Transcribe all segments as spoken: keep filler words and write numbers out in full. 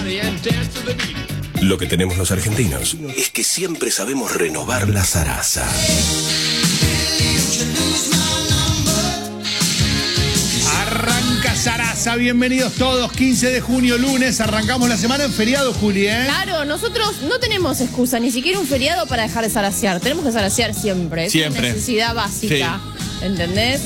Lo que tenemos los argentinos es que siempre sabemos renovar la zaraza. Arranca Zaraza, bienvenidos todos, quince de junio, lunes, arrancamos la semana en feriado, Juli, ¿eh? Claro, nosotros no tenemos excusa, ni siquiera un feriado para dejar de zarasear, tenemos que zarasear siempre, es Siempre. una necesidad básica, Sí. ¿entendés?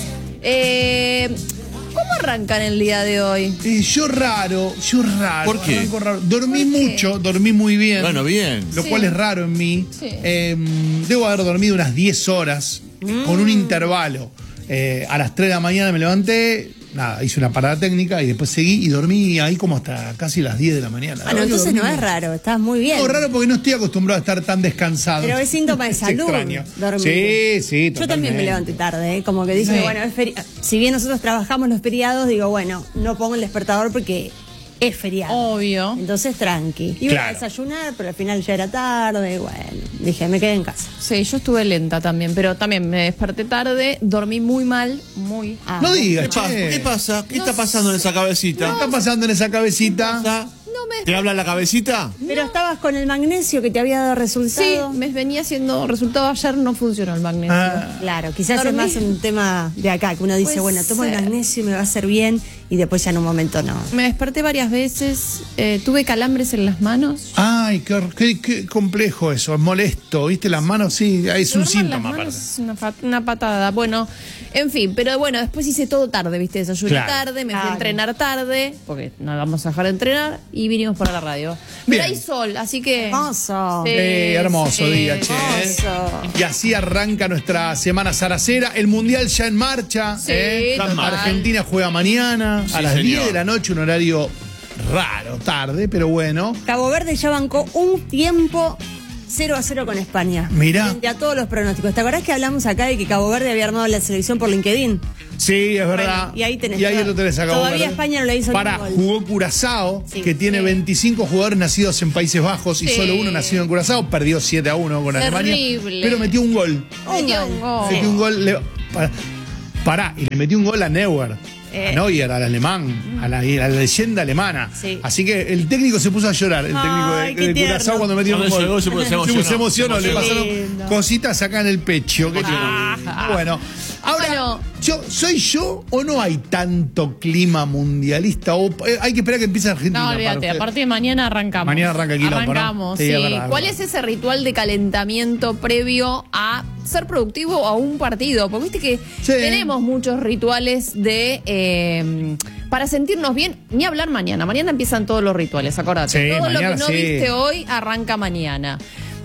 Eh, ¿Cómo arrancan el día de hoy? Eh, yo raro, yo raro. ¿Por qué? arranco raro. Dormí ¿Por qué? mucho, dormí muy bien. Bueno, bien. Lo Sí. cual es raro en mí. Sí. Eh, debo haber dormido unas diez horas Mm. con un intervalo. Eh, a las tres de la mañana me levanté, nada, hice una parada técnica y después seguí y dormí ahí como hasta casi las diez de la mañana. Bueno, La verdad que entonces no dormí es mucho. raro, estás muy bien. No, raro porque no estoy acostumbrado a estar tan descansado. Pero es síntoma de Es salud. extraño. Dormir. Sí, sí, Yo también totalmente. me levanté tarde, ¿eh? Como que dije, Sí. bueno, es feri- si bien nosotros trabajamos los feriados, digo, bueno, no pongo el despertador porque es feriado. Obvio. Entonces, tranqui. Iba Claro. a desayunar, pero al final ya era tarde, bueno, dije, me quedé en casa. Sí, yo estuve lenta también, pero también me desperté tarde, dormí muy mal, muy... Ah, No digas, ¿Qué pasa? che. ¿Qué pasa? ¿Qué No está pasando en esa ¿Qué cabecita? está pasando en esa cabecita? ¿Pasa? No me... ¿Te habla la cabecita? Pero estabas con el magnesio que te había dado Sí, resultado. me venía haciendo resultado ayer, no funcionó el magnesio. Ah, Claro, quizás Dormí. es más un tema de acá, que uno dice, Puede bueno, tomo el ser. magnesio y me va a hacer bien, y después ya en un momento no. Me desperté varias veces, eh, tuve calambres en las manos. Ay, qué, qué- qué complejo eso, es molesto, ¿viste? Las manos, sí, es un Duerman síntoma las manos, aparte. es una, fa- una patada. Bueno, en fin, pero bueno, después hice todo tarde, ¿viste? Desayuné Claro. tarde, me fui a Claro. entrenar tarde, porque no vamos a dejar de entrenar, y vinimos para la radio. Bien. Pero hay sol, así que... Hermoso. Sí, Eh, hermoso sí. día, che. Hermoso. Y así arranca nuestra semana zaracera. El Mundial ya en marcha. Sí, ¿eh? total. Argentina juega mañana Sí, a las señor. diez de la noche, un horario raro, tarde, pero bueno. Cabo Verde ya bancó un tiempo cero a cero con España. Mirá. Frente a todos los pronósticos. ¿Te acordás que hablamos acá de que Cabo Verde había armado la selección por LinkedIn? Sí, es verdad. Bueno, y ahí tenés Y ahí todo. lo tenés acá. Todavía España no le hizo Para, ningún gol. jugó Curazao, Sí. que tiene Sí. veinticinco jugadores nacidos en Países Bajos y Sí. solo uno nacido en Curazao. Perdió siete a uno con Alemania. Terrible. Pero metió un gol. Metió un gol. Metió un gol. Le, para, pará, y le metió un gol a Neuer. Eh. A Neuer, al alemán, a la, a la leyenda alemana. Sí. Así que el técnico se puso a llorar, el técnico Ay, de, qué de tierno. Curazao cuando metió un Cuando gol. llegó, se puso- se emocionó. Se emocionó, le Se pasaron emocionó. cositas acá en el pecho. Qué Ah. lindo. Bueno, ahora, Bueno. yo, ¿soy yo o no hay tanto clima mundialista? O, eh, hay que esperar que empiece Argentina. No, para olvídate, usted? a partir de mañana arrancamos. Mañana arranca el quilombo, ¿no? Arrancamos, Sí, sí. es verdad, es ¿Cuál verdad. es ese ritual de calentamiento previo a ser productivo a un partido? Porque viste que Sí. tenemos muchos rituales de eh, para sentirnos bien, ni hablar mañana. Mañana empiezan todos los rituales, acordate. Sí, Todo lo mañana que no sí. viste hoy arranca mañana.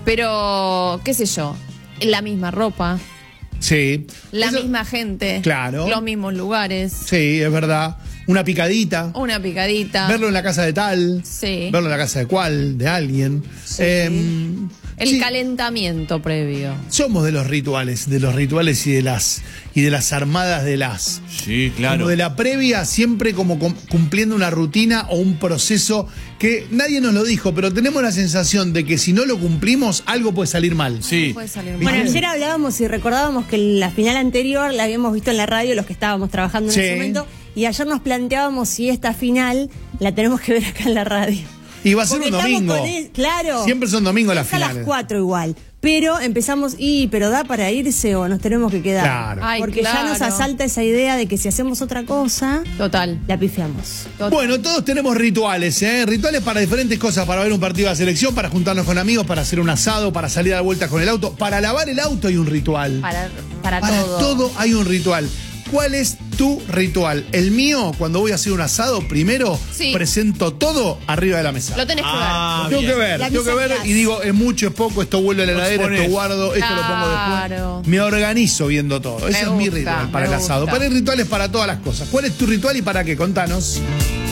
Pero, qué sé yo, la misma ropa, Sí. la Eso- misma gente, Claro. los mismos lugares, Sí, es verdad. Una picadita. una picadita. Verlo en la casa de tal. Sí. Verlo en la casa de cual, de alguien. Sí. Eh, El sí, calentamiento previo. somos de los rituales, de los rituales y de las y de las armadas de las. Sí, claro. Como de la previa, siempre como cum- cumpliendo una rutina o un proceso que nadie nos lo dijo, pero tenemos la sensación de que si no lo cumplimos, algo puede salir mal. Sí. Puede salir mal. Bueno, ¿Viste? ayer hablábamos y recordábamos que la final anterior la habíamos visto en la radio, los que estábamos trabajando en Sí. ese momento, y ayer nos planteábamos si esta final la tenemos que ver acá en la radio. Y va a ser Porque un estamos domingo. con el- claro. Siempre son domingos las Es a finales. las cuatro igual. Pero empezamos, y pero da para irse o nos tenemos que quedar. Claro. Ay, Porque ya nos claro. asalta esa idea de que si hacemos otra cosa, Total. la pifiamos. Total. Bueno, todos tenemos rituales, ¿eh? Rituales para diferentes cosas, para ver un partido de la selección, para juntarnos con amigos, para hacer un asado, para salir a dar vueltas con el auto. Para lavar el auto hay un ritual. Para, para, Para todo. todo hay un ritual. ¿Cuál es tu ritual? El mío, cuando voy a hacer un asado, primero Sí. presento todo arriba de la mesa. Lo tenés que Ah, Lo tengo bien. que ver, La tengo que ver misa y digo, es mucho, es poco, esto vuelve a la Lo heladera, pones. esto guardo, esto lo pongo Claro. después. Me organizo viendo todo. Ese Me es mi gusta, ritual para me el asado. gusta. Para el ritual es para todas las cosas. ¿Cuál es tu ritual y para qué? Contanos.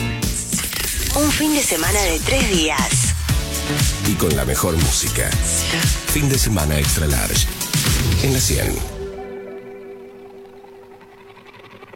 Un fin de semana de tres días. Y con la mejor música. Fin de semana extra large. En la cien.